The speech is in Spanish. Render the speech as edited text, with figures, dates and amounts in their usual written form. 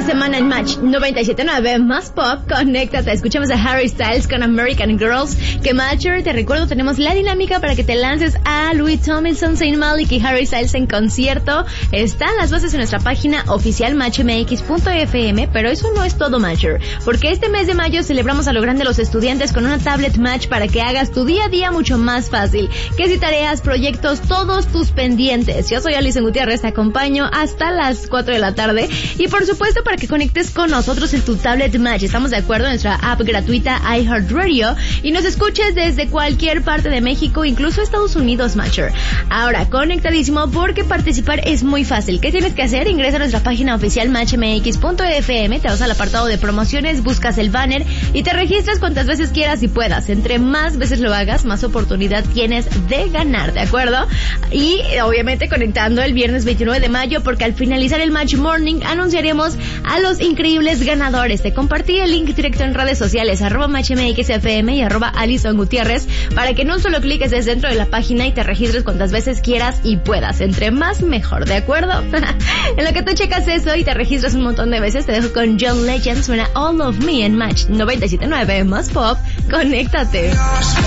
semana en Match 97.9 más pop. Conéctate, escuchamos a Harry Styles con American Girls. Que Matcher, te recuerdo, tenemos la dinámica para que te lances a Louis Tomlinson, Zayn Malik y Harry Styles en concierto. Están las bases en nuestra página oficial matchmx.fm, pero eso no es todo, Matcher, porque este mes de mayo celebramos a lo grande los estudiantes con una tablet Match para que hagas tu día a día mucho más fácil. Que si tareas, proyectos, todos tus pendientes. Yo soy Alison Gutiérrez, te acompaño hasta las 4 de la tarde y por supuesto para que conectes con nosotros en tu tablet Match. Estamos de acuerdo en nuestra app gratuita iHeartRadio y nos escuches desde cualquier parte de México, incluso Estados Unidos, Matcher. Ahora, conectadísimo porque participar es muy fácil. ¿Qué tienes que hacer? Ingresa a nuestra página oficial matchmx.fm, te vas al apartado de promociones, buscas el banner y te registras cuantas veces quieras y puedas. Entre más veces lo hagas, más oportunidad tienes de ganar, ¿de acuerdo? Y obviamente conectando el viernes 29 de mayo porque al finalizar el Match Morning anunciaremos a los increíbles ganadores. Te compartí el link directo en redes sociales, @matchmxfm y @Alison Gutiérrez, para que en un solo clic estés dentro de la página y te registres cuantas veces quieras y puedas. Entre más, mejor, ¿de acuerdo? En lo que tú checas eso y te registras un montón de veces, te dejo con John Legend, suena All of Me en Match 97.9 más pop. Conéctate.